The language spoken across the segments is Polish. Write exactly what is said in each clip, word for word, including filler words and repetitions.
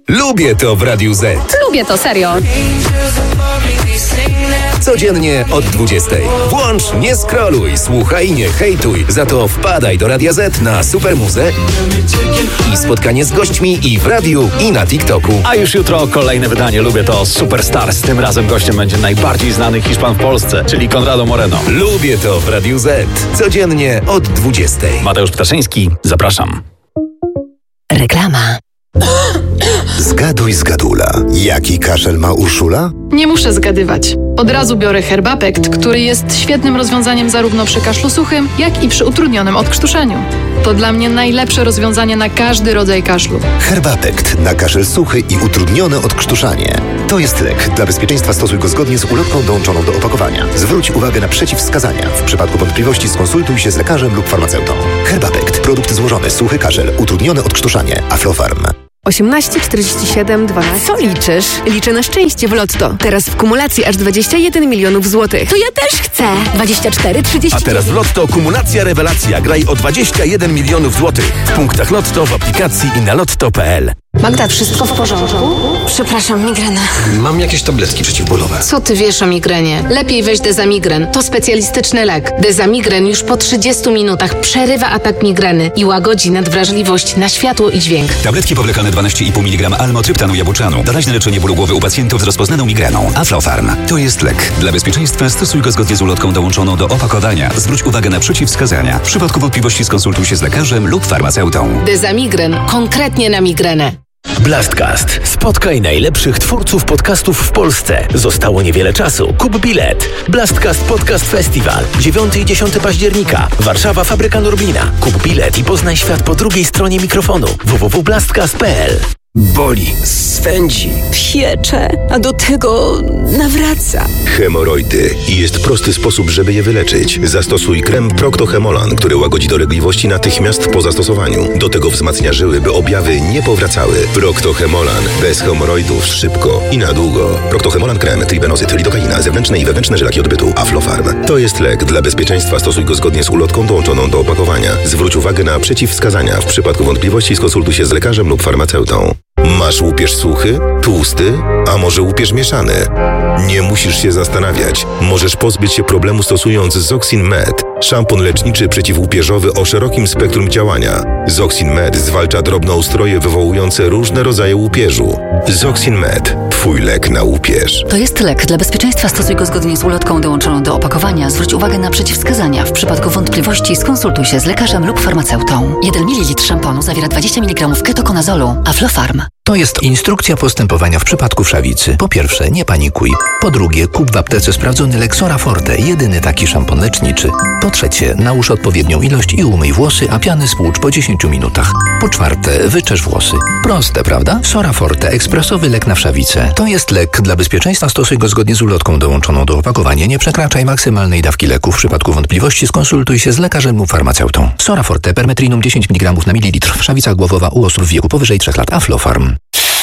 Lubię to w Radiu Z. Lubię to, serio. Codziennie od dwudziestej. Włącz, nie scrolluj, słuchaj, nie hejtuj. Za to wpadaj do Radia Z na Supermuzę i spotkanie z gośćmi i w radiu, i na TikToku. A już jutro kolejne wydanie Lubię to Superstars. Tym razem gościem będzie najbardziej znany Hiszpan w Polsce, czyli Conrado Moreno. Lubię to w Radiu Z. Codziennie od dwudziestej. Mateusz Ptaszyński, zapraszam. Reklama. Zgaduj, zgadula. Jaki kaszel ma Urszula? Nie muszę zgadywać. Od razu biorę Herbapekt, który jest świetnym rozwiązaniem zarówno przy kaszlu suchym, jak i przy utrudnionym odkrztuszeniu. To dla mnie najlepsze rozwiązanie na każdy rodzaj kaszlu. Herbapekt na kaszel suchy i utrudnione odkrztuszanie. To jest lek. Dla bezpieczeństwa stosuj go zgodnie z ulotką dołączoną do opakowania. Zwróć uwagę na przeciwwskazania. W przypadku wątpliwości skonsultuj się z lekarzem lub farmaceutą. Herbapekt. Produkt złożony. Suchy kaszel. Utrudnione odkrztuszanie. Aflofarm. osiemnaście czterdzieści siedem dwanaście. Co liczysz? Liczę na szczęście w Lotto. Teraz w kumulacji aż dwadzieścia jeden milionów złotych. To ja też chcę. dwadzieścia cztery trzydzieści. A teraz w Lotto kumulacja rewelacja. Graj o dwadzieścia jeden milionów złotych. W punktach Lotto, w aplikacji i na lotto kropka p l. Magda, wszystko w porządku? Przepraszam, migrena. Mam jakieś tabletki przeciwbólowe. Co ty wiesz o migrenie? Lepiej weź Dezamigren. To specjalistyczny lek. Dezamigren już po trzydziestu minutach przerywa atak migreny i łagodzi nadwrażliwość na światło i dźwięk. Tabletki powlekane dwanaście i pół miligrama almotryptanu jabłczanu. Doraźne leczenie bólu głowy u pacjentów z rozpoznaną migreną. Aflofarm. To jest lek. Dla bezpieczeństwa stosuj go zgodnie z ulotką dołączoną do opakowania. Zwróć uwagę na przeciwwskazania. W przypadku wątpliwości skonsultuj się z lekarzem lub farmaceutą. Dezamigren. Konkretnie na migrenę. Blastcast. Spotkaj najlepszych twórców podcastów w Polsce. Zostało niewiele czasu. Kup bilet. Blastcast Podcast Festival. dziewiątego i dziesiątego października. Warszawa, Fabryka Lurbina. Kup bilet i poznaj świat po drugiej stronie mikrofonu. w w w kropka blastcast kropka p l. Boli, swędzi, Piecze, a do tego nawraca. Hemoroidy. I jest prosty sposób, żeby je wyleczyć. Zastosuj krem Procto-Hemolan, który łagodzi dolegliwości natychmiast po zastosowaniu. Do tego wzmacnia żyły, by objawy nie powracały. Procto-Hemolan. Bez hemoroidów szybko i na długo. Procto-Hemolan krem, tribenozyt, lidokaina, zewnętrzne i wewnętrzne żylaki odbytu. Aflofarm. To jest lek. Dla bezpieczeństwa stosuj go zgodnie z ulotką dołączoną do opakowania. Zwróć uwagę na przeciwwskazania. W przypadku wątpliwości skonsultuj się z lekarzem lub farmaceutą. Masz łupież suchy, tłusty, a może łupież mieszany? Nie musisz się zastanawiać. Możesz pozbyć się problemu stosując Zoxin Med, szampon leczniczy przeciwłupieżowy o szerokim spektrum działania. Zoxin Med zwalcza drobnoustroje wywołujące różne rodzaje łupieżu. Zoxin Med. Twój lek na łupież. To jest lek. Dla bezpieczeństwa stosuj go zgodnie z ulotką dołączoną do opakowania. Zwróć uwagę na przeciwwskazania. W przypadku wątpliwości skonsultuj się z lekarzem lub farmaceutą. jeden mililitr szamponu zawiera dwadzieścia miligramów ketokonazolu. Aflofarm. To jest instrukcja postępowania w przypadku wszawicy. Po pierwsze, nie panikuj. Po drugie, kup w aptece sprawdzony lek Soraforte, jedyny taki szampon leczniczy. Po trzecie, nałóż odpowiednią ilość i umyj włosy, a piany spłucz po dziesięciu minutach. Po czwarte, wyczesz włosy. Proste, prawda? Soraforte, ekspresowy lek na wszawicę. To jest lek. Dla bezpieczeństwa stosuj go zgodnie z ulotką dołączoną do opakowania. Nie przekraczaj maksymalnej dawki leku. W przypadku wątpliwości skonsultuj się z lekarzem lub farmaceutą. Soraforte, permetrinum dziesięć miligramów na mililitr. Wszawica głowowa u osób w wieku powyżej trzech lat. Aflofarm.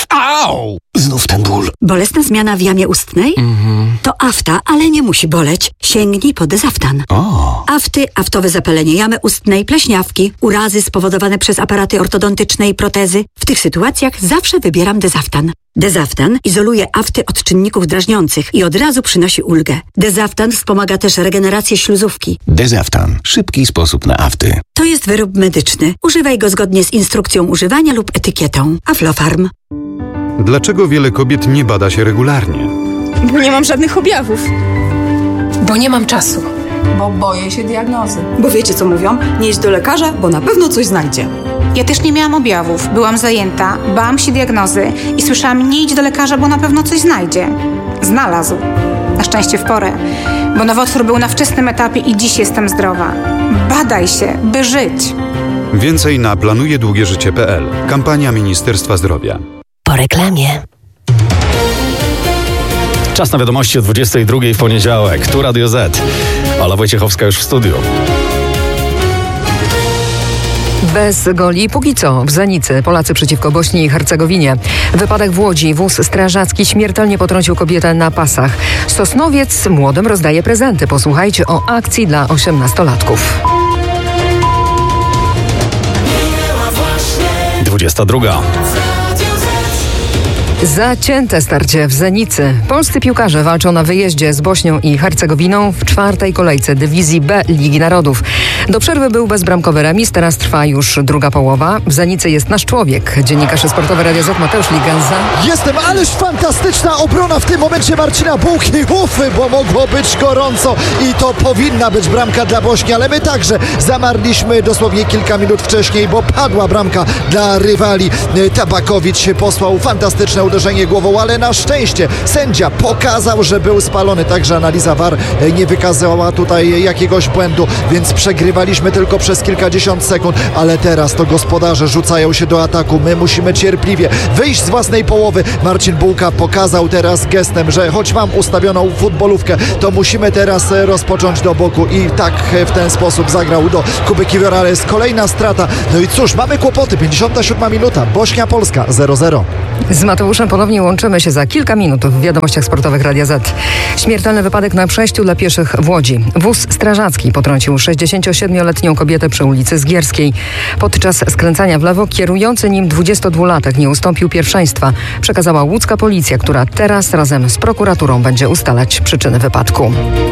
Au! Znów ten ból. Bolesna zmiana w jamie ustnej? Mhm. To afta, ale nie musi boleć. Sięgnij po Dezaftan. O. Afty, aftowe zapalenie jamy ustnej, pleśniawki, urazy spowodowane przez aparaty ortodontyczne i protezy. W tych sytuacjach zawsze wybieram Dezaftan. Dezaftan izoluje afty od czynników drażniących i od razu przynosi ulgę. Dezaftan wspomaga też regenerację śluzówki. Dezaftan. Szybki sposób na afty. To jest wyrób medyczny. Używaj go zgodnie z instrukcją używania lub etykietą. Aflofarm. Dlaczego wiele kobiet nie bada się regularnie? Bo nie mam żadnych objawów. Bo nie mam czasu. Bo boję się diagnozy. Bo wiecie co mówią? Nie idź do lekarza, bo na pewno coś znajdzie. Ja też nie miałam objawów, byłam zajęta, bałam się diagnozy i słyszałam: nie idź do lekarza, bo na pewno coś znajdzie. Znalazł. Na szczęście w porę, bo nowotwór był na wczesnym etapie i dziś jestem zdrowa. Badaj się, by żyć. Więcej na planuje długie życie kropka p l. Kampania Ministerstwa Zdrowia. Po reklamie. Czas na wiadomości o dwudziestej drugiej w poniedziałek. Tu Radio Z. Ola Wojciechowska już w studiu. Bez goli póki co w Zenicy. Polacy przeciwko Bośni i Hercegowinie. Wypadek w Łodzi. Wóz strażacki śmiertelnie potrącił kobietę na pasach. Sosnowiec młodym rozdaje prezenty. Posłuchajcie o akcji dla osiemnastolatków. dwudziesta druga. Zacięte starcie w Zenicy. Polscy piłkarze walczą na wyjeździe z Bośnią i Hercegowiną w czwartej kolejce dywizji B Ligi Narodów. Do przerwy był bezbramkowy remis, teraz trwa już druga połowa. W Zenicy jest nasz człowiek, dziennikarz sportowy Radia Z Mateusz Ligenza. Jestem, ależ fantastyczna obrona w tym momencie Marcina Bułki. Ufy, bo mogło być gorąco i to powinna być bramka dla Bośni, ale my także zamarliśmy dosłownie kilka minut wcześniej, bo padła bramka dla rywali. Tabakowicz posłał fantastyczne uderzenie głową, ale na szczęście sędzia pokazał, że był spalony, także analiza V A R nie wykazała tutaj jakiegoś błędu, więc przegrywaliśmy tylko przez kilkadziesiąt sekund, ale teraz to gospodarze rzucają się do ataku. My musimy cierpliwie wyjść z własnej połowy. Marcin Bułka pokazał teraz gestem, że choć mam ustawioną futbolówkę, to musimy teraz rozpocząć do boku i tak w ten sposób zagrał do Kuby Kiwiorales. Kolejna strata. No i cóż, mamy kłopoty. pięćdziesiąta siódma minuta. Bośnia-Polska zero zero. Z Mateuszem ponownie łączymy się za kilka minut w wiadomościach sportowych Radia Z. Śmiertelny wypadek na przejściu dla pieszych w Łodzi. Wóz strażacki potrącił sześćdziesięciosiedmioletnią kobietę przy ulicy Zgierskiej. Podczas skręcania w lewo kierujący nim dwudziestodwulatek nie ustąpił pierwszeństwa, przekazała łódzka policja, która teraz razem z prokuraturą będzie ustalać przyczyny wypadku.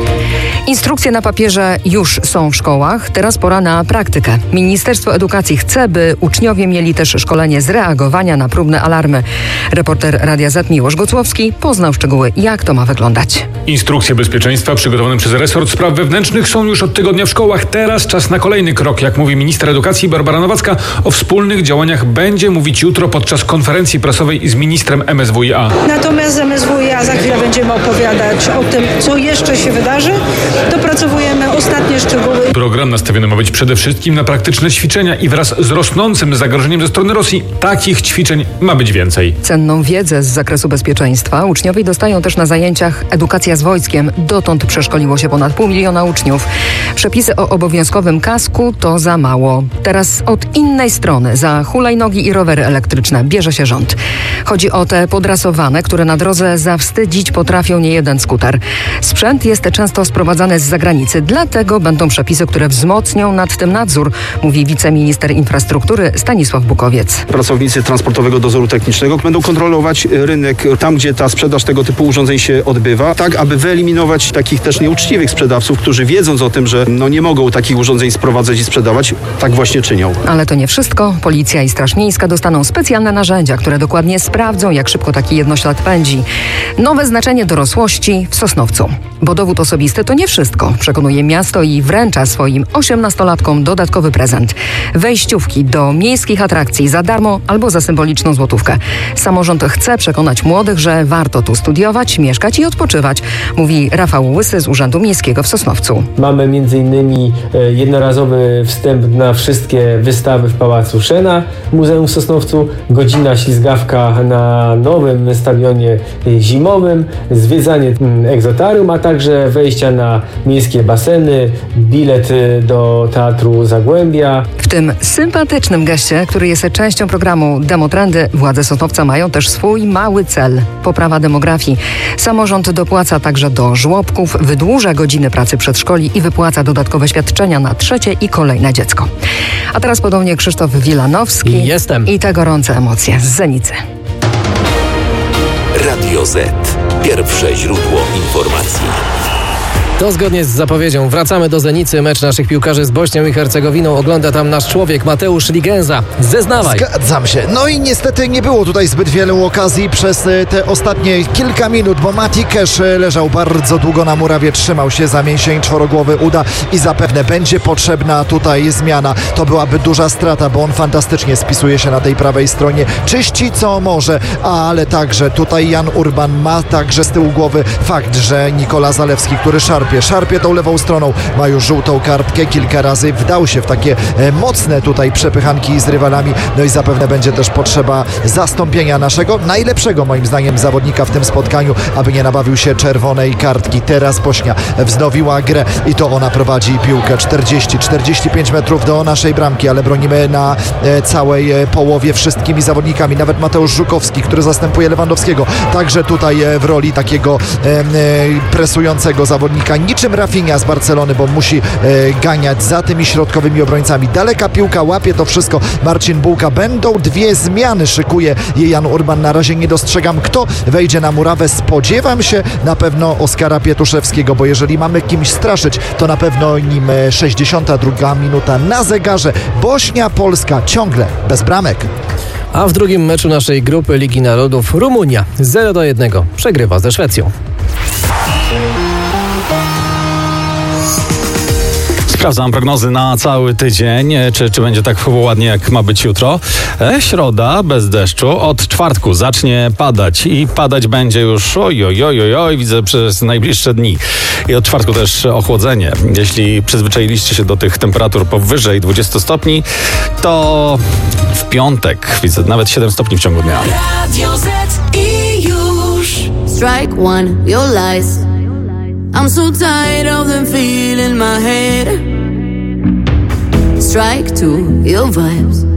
Instrukcje na papierze już są w szkołach, teraz pora na praktykę. Ministerstwo Edukacji chce, by uczniowie mieli też szkolenie z reagowania na próbne alarmy. Reporter Radia Z Miłosz Gocłowski poznał szczegóły, jak to ma wyglądać. Instrukcje bezpieczeństwa przygotowane przez resort spraw wewnętrznych są już od tygodnia w szkołach. Teraz czas na kolejny krok. Jak mówi minister edukacji Barbara Nowacka, o wspólnych działaniach będzie mówić jutro podczas konferencji prasowej z ministrem M S W i A. Natomiast z M S W i A za chwilę będziemy opowiadać o tym, co jeszcze się wydarzy. Dopracowujemy ostatnie szczegóły. Program nastawiony ma być przede wszystkim na praktyczne ćwiczenia i wraz z rosnącym zagrożeniem ze strony Rosji takich ćwiczeń ma być więcej. Cenną wiedzę z zakresu bezpieczeństwa uczniowie dostają też na zajęciach Edukacja z wojskiem. Dotąd przeszkoliło się ponad pół miliona uczniów. Przepisy o obowiązkowym kasku to za mało. Teraz od innej strony za hulajnogi i rowery elektryczne bierze się rząd. Chodzi o te podrasowane, które na drodze zawstydzić potrafią niejeden skuter. Sprzęt jest często sprowadzany z zagranicy, dlatego będą przepisy, które wzmocnią nad tym nadzór, mówi wiceminister infrastruktury Stanisław Bukowiec. Pracownicy Transportowego Dozoru Technicznego będą kontrolować rynek tam, gdzie ta sprzedaż tego typu urządzeń się odbywa, tak aby wyeliminować takich też nieuczciwych sprzedawców, którzy wiedząc o tym, że no nie mogą takich urządzeń sprowadzać i sprzedawać, tak właśnie czynią. Ale to nie wszystko. Policja i Straż Miejska dostaną specjalne narzędzia, które dokładnie sprawdzą, jak szybko taki jednoślad pędzi. Nowe znaczenie dorosłości w Sosnowcu. Bo dowód osobisty to nie wszystko, przekonuje miasto i wręcza swoim osiemnastolatkom dodatkowy prezent. Wejściówki do miejskich atrakcji za darmo albo za symboliczną złotówkę. Samorząd chce przekonać młodych, że warto tu studiować, mieszkać i odpoczywać, mówi Rafał Łysy z Urzędu Miejskiego w Sosnowcu. Mamy między innymi jednorazowy wstęp na wszystkie wystawy w Pałacu Szena, Muzeum w Sosnowcu, godzina ślizgawka na nowym stadionie zimowym, zwiedzanie egzotarium, a także wejścia na miejskie baseny, bilet do Teatru Zagłębia. W tym sympatycznym geście, który jest częścią programu Demotrendy, władze Sosnowca mają też swój mały cel – poprawa demografii. Samorząd dopłaca także do żłobków, wydłuża godziny pracy przedszkoli i wypłaca dodatkowe świadczenia na trzecie i kolejne dziecko. A teraz ponownie Krzysztof Wilanowski. Jestem. I te gorące emocje z Zenicy. Radio Z. Pierwsze źródło informacji. To zgodnie z zapowiedzią. Wracamy do Zenicy. Mecz naszych piłkarzy z Bośnią i Hercegowiną ogląda tam nasz człowiek Mateusz Ligenza. Zeznawaj. Zgadzam się. No i niestety nie było tutaj zbyt wielu okazji przez te ostatnie kilka minut, bo Mati Kesz leżał bardzo długo na murawie, trzymał się za mięsień czworogłowy uda i zapewne będzie potrzebna tutaj zmiana. To byłaby duża strata, bo on fantastycznie spisuje się na tej prawej stronie. Czyści co może, ale także tutaj Jan Urban ma także z tyłu głowy fakt, że Nikola Zalewski, który szarpie Szarpie tą lewą stroną, ma już żółtą kartkę, kilka razy wdał się w takie e, mocne tutaj przepychanki z rywalami, no i zapewne będzie też potrzeba zastąpienia naszego najlepszego moim zdaniem zawodnika w tym spotkaniu, aby nie nabawił się czerwonej kartki. Teraz Bośnia wznowiła grę i to ona prowadzi piłkę czterdzieści czterdzieści pięć metrów do naszej bramki, ale bronimy na e, całej e, połowie wszystkimi zawodnikami, nawet Mateusz Żukowski, który zastępuje Lewandowskiego, także tutaj e, w roli takiego e, e, presującego zawodnika. niczym Rafinha z Barcelony, bo musi e, ganiać za tymi środkowymi obrońcami. Daleka piłka, łapie to wszystko Marcin Bułka. Będą dwie zmiany, szykuje je Jan Urban. Na razie nie dostrzegam, kto wejdzie na murawę. Spodziewam się na pewno Oskara Pietuszewskiego, bo jeżeli mamy kimś straszyć, to na pewno nim sześćdziesiąta druga minuta na zegarze. Bośnia, Polska ciągle bez bramek. A w drugim meczu naszej grupy Ligi Narodów Rumunia zero do jednego przegrywa ze Szwecją. Sprawdzam prognozy na cały tydzień, czy, czy będzie tak ładnie, jak ma być jutro. E, środa bez deszczu, od czwartku zacznie padać i padać będzie już oj, oj, oj, oj, oj, widzę przez najbliższe dni. I od czwartku też ochłodzenie. Jeśli przyzwyczailiście się do tych temperatur powyżej dwudziestu stopni, to w piątek widzę nawet siedem stopni w ciągu dnia. Radio Z i już. Strike one, your lies. I'm so tired of them feeling my head. Strike two, your vibes.